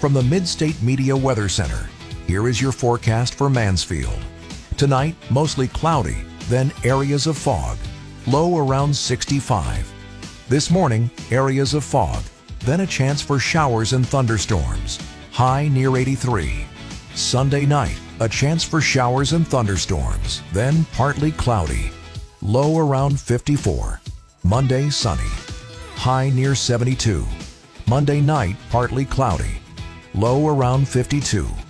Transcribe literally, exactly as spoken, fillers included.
From the Mid-State Media Weather Center, here is your forecast for Mansfield. Tonight, mostly cloudy, then areas of fog. Low around sixty-five. This morning, areas of fog, then a chance for showers and thunderstorms. High near eighty-three. Sunday night, a chance for showers and thunderstorms, then partly cloudy. Low around fifty-four. Monday, sunny. High near seventy-two. Monday night, partly cloudy. Low around fifty-two.